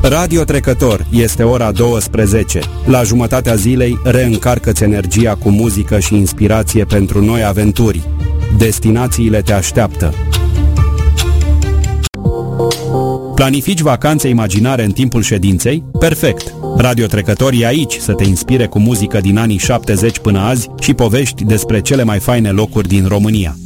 Radio Trecător, este ora 12. La jumătatea zilei reîncarcă-ți energia cu muzică și inspirație pentru noi aventuri. Destinațiile te așteaptă. Planifici vacanțe imaginare în timpul ședinței? Perfect! Radio Trecător e aici să te inspire cu muzică din anii 70 până azi și povești despre cele mai faine locuri din România.